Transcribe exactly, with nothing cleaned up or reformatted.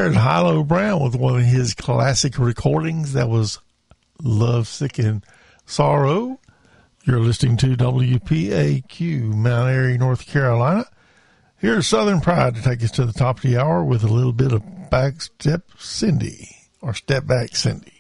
there's Hilo Brown with one of his classic recordings that was Love, Sick, and Sorrow. You're listening to W P A Q, Mount Airy, North Carolina. Here's Southern Pride to take us to the top of the hour with a little bit of Backstep Cindy, or Step Back Cindy.